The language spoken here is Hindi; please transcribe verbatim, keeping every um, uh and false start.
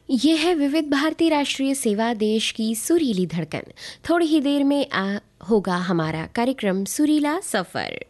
ये है विविध भारती राष्ट्रीय सेवा, देश की सुरीली धड़कन। थोड़ी ही देर में आ, होगा हमारा कार्यक्रम सुरीला सफर।